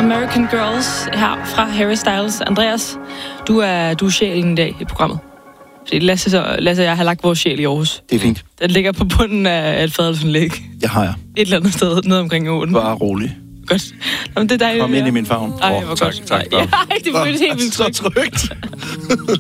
American Girls her fra Harry Styles. Andreas, du er sjælen i dag i programmet. Fordi Lasse og jeg har lagt vores sjæl i Aarhus. Det er fint. Den ligger på bunden af et fadelsenlæg. Det har jeg. Et eller andet sted, nede omkring åen. Bare rolig. Godt. Jamen, det er dejligt. Kom ind i min favn. Ej, hvor tak, godt. tak. Ja, det føles helt vildt så trygt.